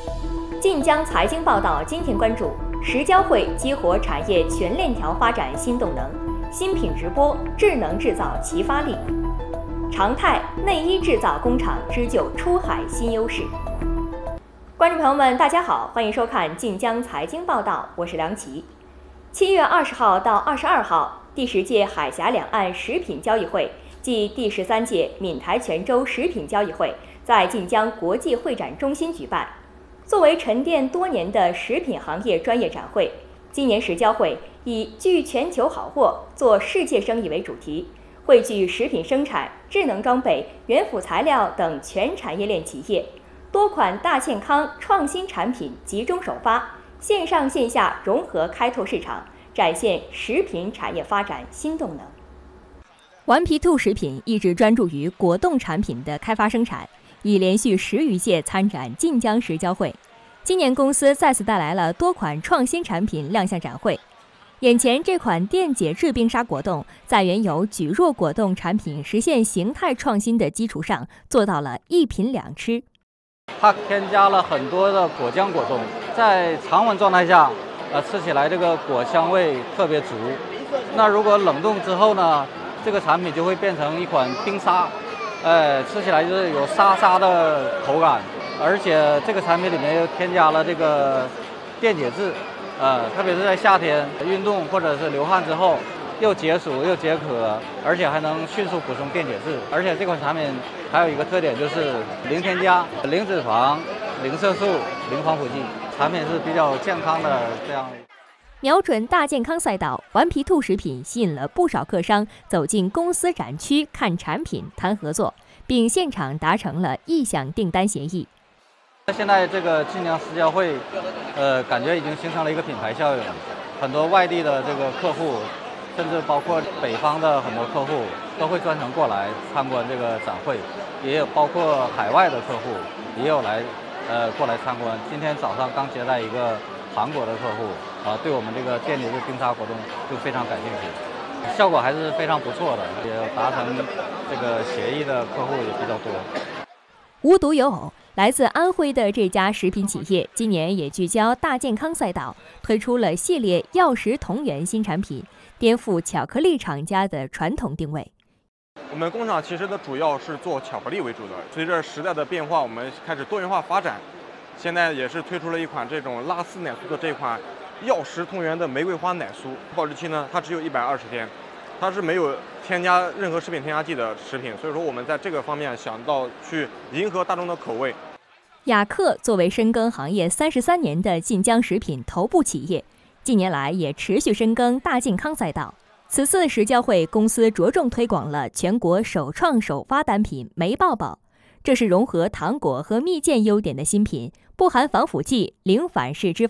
晋江财经报道今天关注：实交会激活产业全链条发展新动能，新品直播、智能制造齐发力。常态内衣制造工厂织就出海新优势。观众朋友们，大家好，欢迎收看晋江财经报道，我是梁琦。7月20号到22号，第10届海峡两岸食品交易会暨第13届闽台泉州食品交易会在晋江国际会展中心举办。作为沉淀多年的食品行业专业展会，今年实交会以聚全球好货、做世界生意为主题，汇聚食品生产、智能装备、原辅材料等全产业链企业，多款大健康创新产品集中首发，线上线下融合开拓市场，展现食品产业发展新动能。顽皮兔食品一直专注于果冻产品的开发生产，已连续10余届参展晋江实交会。今年公司再次带来了多款创新产品亮相展会。眼前这款电解质冰沙果冻，在原有蒟蒻果冻产品实现形态创新的基础上，做到了一品两吃。 它添加了很多的果浆果冻，在常温状态下，吃起来这个果香味特别足。那如果冷冻之后呢，这个产品就会变成一款冰沙，吃起来就是有沙沙的口感，而且这个产品里面又添加了这个电解质，特别是在夏天运动或者是流汗之后，又解暑又解渴，而且还能迅速补充电解质。而且这款产品还有一个特点就是零添加、零脂肪、零色素、零防腐剂，产品是比较健康的这样。 瞄准大健康赛道，顽皮兔食品吸引了不少客商走进公司展区看产品、谈合作，并现场达成了意向订单协议。 现在这个晋江实交会，感觉已经形成了一个品牌效应，很多外地的这个客户，甚至包括北方的很多客户都会专程过来参观这个展会，也有包括海外的客户也有过来参观。今天早上刚接待一个韩国的客户，对我们这个电解质冰沙果冻就非常感兴趣，效果还是非常不错的，也达成这个协议的客户也比较多。 无独有偶，来自安徽的这家食品企业今年也聚焦大健康赛道，推出了系列药食同源新产品，颠覆巧克力厂家的传统定位。 我们工厂其实的主要是做巧克力为主的，随着时代的变化，我们开始多元化发展。现在也是推出了一款这种拉丝奶酥的这款药食同源的玫瑰花奶酥，保质期呢它只有120天，它是没有添加任何食品添加剂的食品，所以说我们在这个方面想到去迎合大众的口味。 雅克作为深耕行业33年的晋江食品头部企业，近年来也持续深耕大健康赛道。此次实交会，公司着重推广了全国首创首发单品梅爆爆，这是融合糖果和蜜饯优点的新品，不含防腐剂、零反式脂